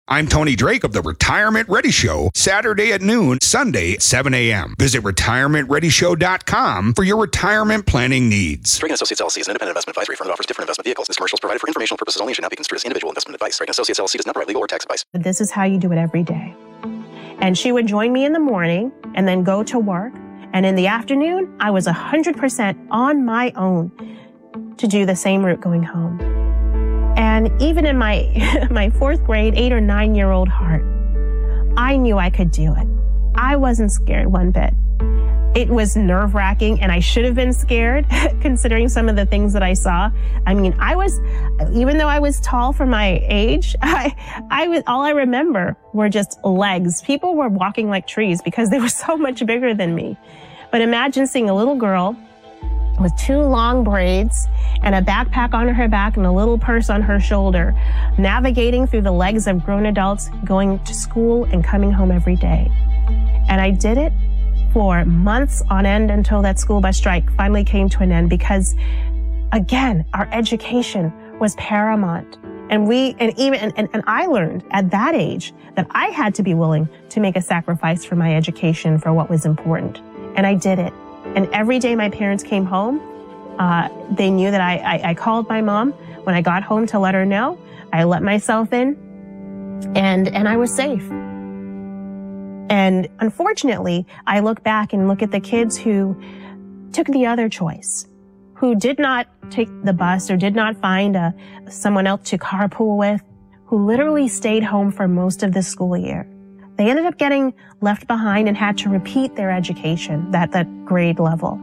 I'm Tony Drake of the Retirement Ready Show, Saturday at noon, Sunday at 7 a.m. Visit retirementreadyshow.com for your retirement planning needs. Dragon Associates LLC is an independent investment advisory firm that offers different investment vehicles. This commercial is provided for informational purposes only and should not be construed as individual investment advice. Dragon Associates LLC does not provide legal or tax advice. This is how you do it every day. And she would join me in the morning and then go to work. And in the afternoon, I was 100% on my own to do the same route going home. And even in my fourth grade, 8 or 9-year-old heart, I knew I could do it. I wasn't scared one bit. It was nerve-wracking, and I should have been scared considering some of the things that I saw. I mean, even though I was tall for my age, all I remember were just legs. People were walking like trees because they were so much bigger than me. But imagine seeing a little girl with 2 long braids and a backpack on her back and a little purse on her shoulder, navigating through the legs of grown adults, going to school and coming home every day. And I did it for months on end until that school bus strike finally came to an end because, again, our education was paramount. And I learned at that age that I had to be willing to make a sacrifice for my education for what was important. And I did it. And every day my parents came home, they knew that I called my mom when I got home to let her know. I let myself in, and I was safe. And unfortunately, I look back and look at the kids who took the other choice, who did not take the bus or did not find someone else to carpool with, who literally stayed home for most of the school year. They ended up getting left behind and had to repeat their education, that grade level.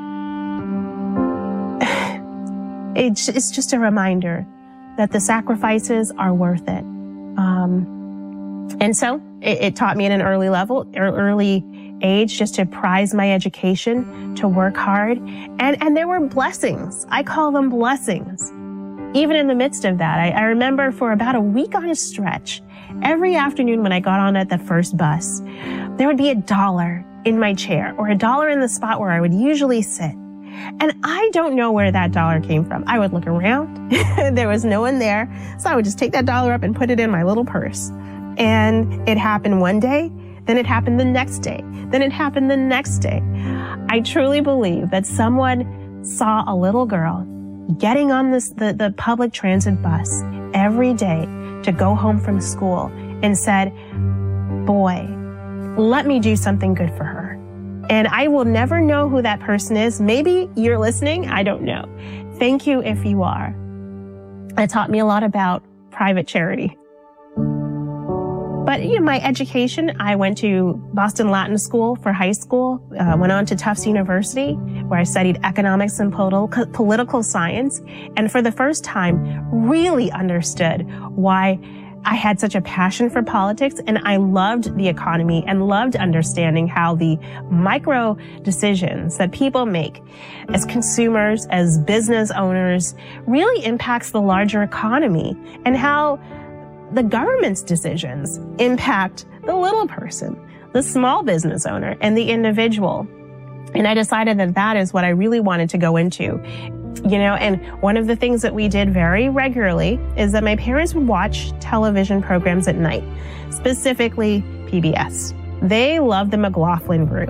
It's just a reminder that the sacrifices are worth it. And so it taught me at an early age, just to prize my education, to work hard. And there were blessings. I call them blessings. Even in the midst of that, I remember for about a week on a stretch, every afternoon when I got on at the first bus, there would be $1 in my chair or $1 in the spot where I would usually sit. And I don't know where that $1 came from. I would look around. There was no one there. So I would just take that $1 up and put it in my little purse. And it happened one day, then it happened the next day, then it happened the next day. I truly believe that someone saw a little girl getting on the public transit bus every day to go home from school and said, boy, let me do something good for her. And I will never know who that person is. Maybe you're listening. I don't know. Thank you if you are. It taught me a lot about private charity. But my education, I went to Boston Latin School for high school, went on to Tufts University, where I studied economics and political science, and for the first time really understood why I had such a passion for politics, and I loved the economy and loved understanding how the micro decisions that people make as consumers, as business owners, really impacts the larger economy, and how the government's decisions impact the little person, the small business owner, and the individual. And I decided that that is what I really wanted to go into. And one of the things that we did very regularly is that my parents would watch television programs at night, specifically PBS. They loved the McLaughlin Group.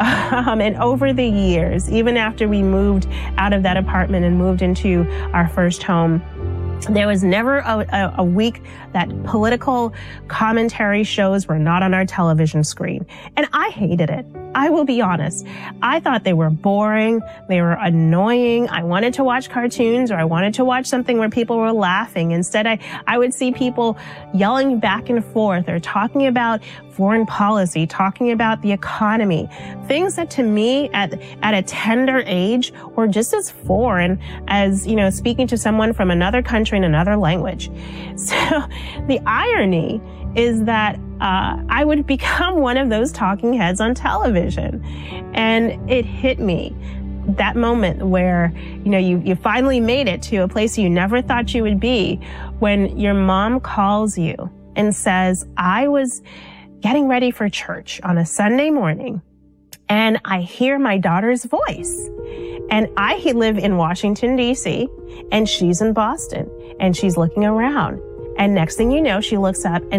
And over the years, even after we moved out of that apartment and moved into our first home, there was never a week that political commentary shows were not on our television screen. And I hated it. I will be honest. I thought they were boring. They were annoying. I wanted to watch cartoons, or I wanted to watch something where people were laughing. Instead, I would see people yelling back and forth or talking about foreign policy, talking about the economy, things that to me at a tender age were just as foreign as, speaking to someone from another country in another language. So the irony is that I would become one of those talking heads on television. And it hit me, that moment where, you finally made it to a place you never thought you would be, when your mom calls you and says, I was getting ready for church on a Sunday morning, and I hear my daughter's voice. And I live in Washington, D.C., and she's in Boston, and she's looking around. And next thing you know, she looks up and